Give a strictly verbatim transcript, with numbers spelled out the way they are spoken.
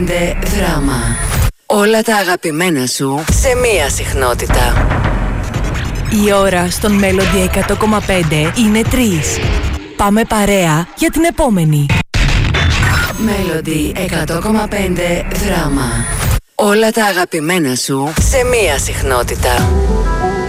Δράμα. Όλα τα αγαπημένα σου σε μία συχνότητα. Η ώρα στον Melody εκατό κόμμα πέντε είναι τρεις. Πάμε παρέα για την επόμενη. Melody εκατό κόμμα πέντε Δράμα. Όλα τα αγαπημένα σου σε μία συχνότητα.